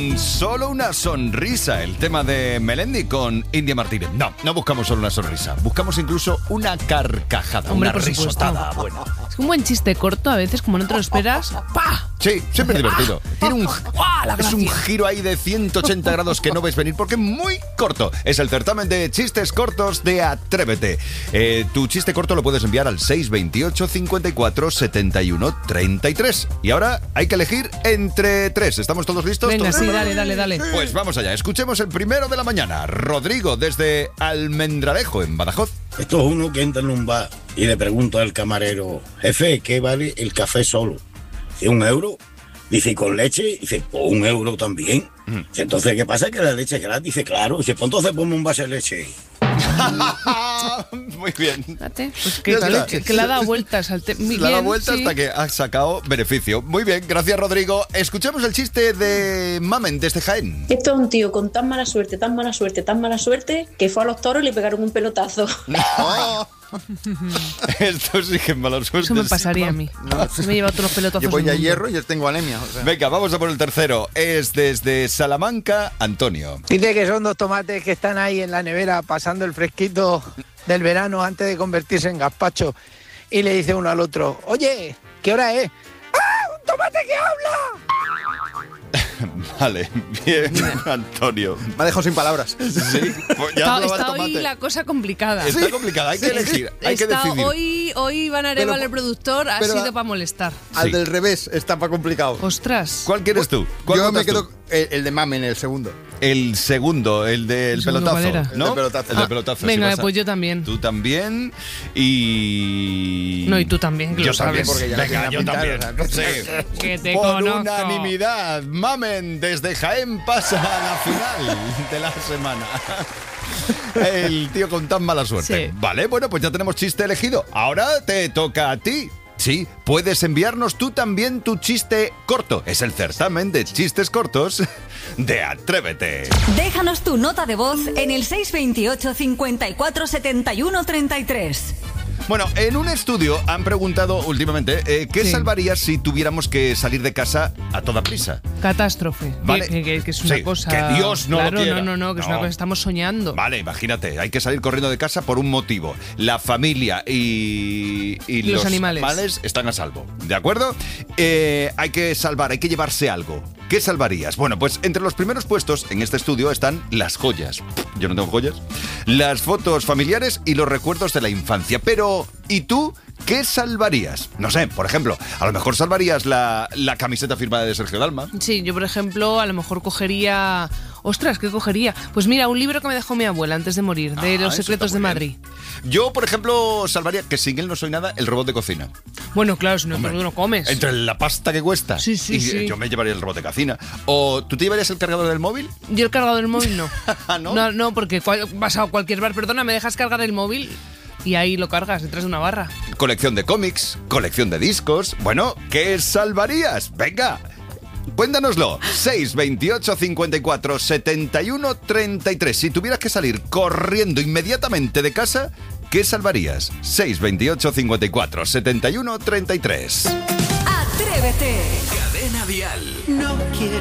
con solo una sonrisa. El tema de Melendi con India Martínez. No buscamos solo una sonrisa. Buscamos incluso una carcajada. Hombre, una risotada buena. Es un buen chiste corto, a veces, como no te lo esperas. ¡Pah! Sí, siempre es divertido. Tiene un giro ahí de 180 grados que no ves venir porque es muy corto. Es el certamen de chistes cortos de Atrévete. Tu chiste corto lo puedes enviar al 628 54 71 33. Y ahora hay que elegir entre tres. ¿Estamos todos listos? Venga, ¿Todos? sí, dale. Pues vamos allá. Escuchemos el primero de la mañana. Rodrigo, desde Almendralejo, en Badajoz. Esto es uno que entra en un bar y le pregunta al camarero: jefe, ¿qué vale el café solo? Dice, €1. Dice, ¿y con leche? Dice, pues €1 también. Dice, entonces, ¿qué pasa? ¿Que la leche es gratis? Dice, claro. Dice, pues entonces ponme un vaso de leche. Muy bien. Fíjate, pues que le ha dado vueltas al tema. Le ha dado vueltas hasta que ha sacado beneficio. Muy bien, gracias Rodrigo. Escuchemos el chiste de Mamen desde Jaén. Esto es un tío con tan mala suerte, que fue a los toros y le pegaron un pelotazo. No. Esto sí que es mala suerte. Eso me pasaría a mí. Se me lleva todos los pelotazos. Yo voy del a mundo. hierro y yo tengo anemia. O sea. Venga, vamos a por el tercero. Es desde Salamanca, Antonio. Dice que son 2 tomates que están ahí en la nevera pasando el fresquito del verano antes de convertirse en gazpacho. Y le dice uno al otro, oye, ¿qué hora es? ¡Ah, un tomate que habla! Vale, bien, Antonio. Me ha dejado sin palabras. Sí, pues ya has probado el Está hoy tomate. la cosa complicada. Está complicada, hay que elegir, hay que Está decidir. hoy Iván Arevalo, el productor, ha pero- sido para molestar. Al Sí. del revés, está para complicado. Ostras. ¿Cuál quieres tú? ¿Cuál Yo me votas quedo tú? el de Mamen, el segundo. El segundo, el del ¿El segundo pelotazo, cuál era? ¿no? El del pelotazo. El del pelotazo. Venga, sí, vas a- pues yo también. Tú también y... No, y tú también, que Yo lo sabes. también, porque ya no venga, tiene yo nada también. pintado, Sí. Que te Por conozco. unanimidad, Mamen desde Jaén pasa a la final de la semana. El tío con tan mala suerte. Sí. Vale, bueno, pues ya tenemos chiste elegido. Ahora te toca a ti. Sí, puedes enviarnos tú también tu chiste corto. Es el certamen de chistes cortos de Atrévete. Déjanos tu nota de voz en el 628 54 71 33. Bueno, en un estudio han preguntado últimamente ¿qué Sí. salvarías si tuviéramos que salir de casa a toda prisa? Catástrofe. Vale. Que es una Sí, cosa. que Dios no lo claro, quiera. No, que es una No. cosa que estamos soñando. Vale, imagínate, hay que salir corriendo de casa por un motivo. La familia y Los animales están a salvo, ¿de acuerdo? Hay que salvar, hay que llevarse algo. ¿Qué salvarías? Bueno, pues entre los primeros puestos en este estudio están las joyas. Yo no tengo joyas. Las fotos familiares y los recuerdos de la infancia. Pero, ¿y tú qué salvarías? No sé, por ejemplo, a lo mejor salvarías la camiseta firmada de Sergio Dalma. Sí, yo por ejemplo a lo mejor cogería... Ostras, ¿qué cogería? Pues mira, un libro que me dejó mi abuela antes de morir, de Los eso secretos está de muy Madrid. bien. Yo, por ejemplo, salvaría, que sin él no soy nada, el robot de cocina. Bueno, claro, si no, Hombre, tú no comes. Entre la pasta que cuesta. Sí, sí, y sí. Yo me llevaría el robot de cocina. ¿O tú te llevarías el cargador del móvil? Yo el cargador del móvil no. ¿No? No, porque vas a cualquier bar, perdona, me dejas cargar el móvil y ahí lo cargas detrás de una barra. Colección de cómics, colección de discos. Bueno, ¿qué salvarías? Venga, cuéntanoslo. 628 54 71 33. Si tuvieras que salir corriendo inmediatamente de casa, ¿qué salvarías? 628 54 71 33. Atrévete. Cadena Dial. No quiero